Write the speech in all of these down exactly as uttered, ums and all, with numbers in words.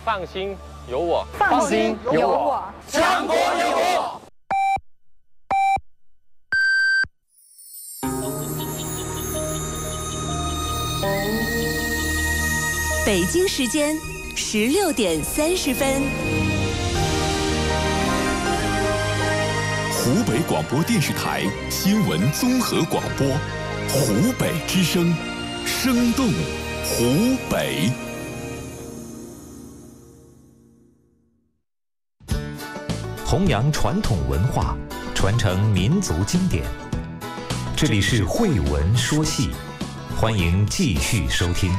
放心有我， 放心有我， 强国有我。 北京时间十六点三十分。 湖北广播电视台新闻综合广播，湖北之声，生动湖北。 弘扬传统文化，传承民族经典。这里是慧文说戏，欢迎继续收听。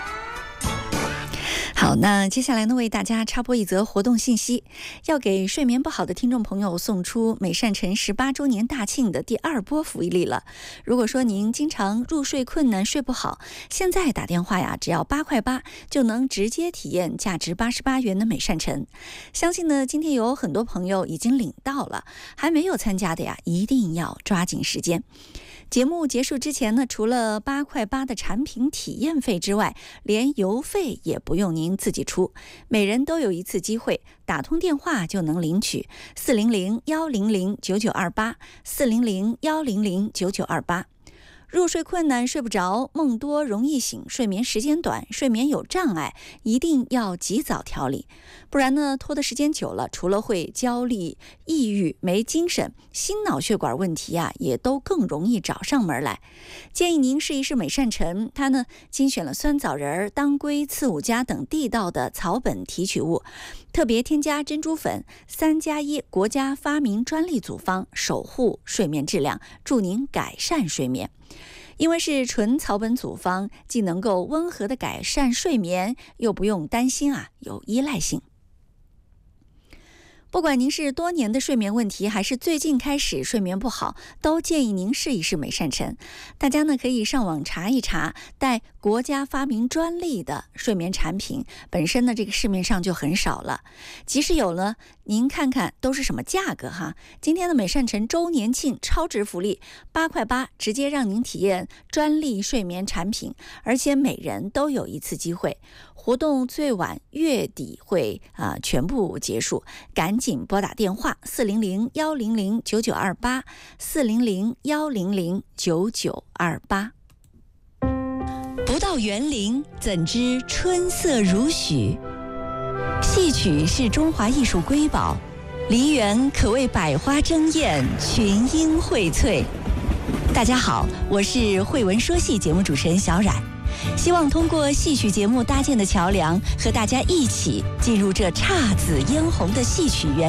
好，那接下来呢，为大家插播一则活动信息，要给睡眠不好的听众朋友送出美善辰十八周年大庆的第二波福利了。如果说您经常入睡困难、睡不好，现在打电话呀，只要八块八就能直接体验价值八十八元的美善辰。相信呢，今天有很多朋友已经领到了，还没有参加的呀，一定要抓紧时间。节目结束之前呢，除了八块八的产品体验费之外，连邮费也不用您自己出，每人都有一次机会，打通电话就能领取四零零幺零零九九二八四零零幺零零九九二八。入睡困难、睡不着、梦多容易醒、睡眠时间短、睡眠有障碍，一定要及早调理，不然呢，拖的时间久了，除了会焦虑、抑郁、没精神，心脑血管问题啊，也都更容易找上门来。建议您试一试美善辰，它呢精选了酸枣仁、当归、刺五加等地道的草本提取物，特别添加珍珠粉，三加一国家发明专利组方，守护睡眠质量，助您改善睡眠。因为是纯草本组方，既能够温和的改善睡眠，又不用担心啊有依赖性。不管您是多年的睡眠问题，还是最近开始睡眠不好，都建议您试一试美善辰。大家呢可以上网查一查，带国家发明专利的睡眠产品，本身呢这个市面上就很少了。即使有了，您看看都是什么价格哈？今天的美善辰周年庆超值福利，八块八直接让您体验专利睡眠产品，而且每人都有一次机会。活动最晚月底会啊、呃、全部结束，赶紧拨打电话四零零幺零零九九二八四零零幺零零九九二八。不到园林，怎知春色如许？戏曲是中华艺术瑰宝，梨园可谓百花争艳，群英荟萃。大家好，我是慧文说戏节目主持人小冉。希望通过戏曲节目搭建的桥梁，和大家一起进入这姹紫嫣红的戏曲园。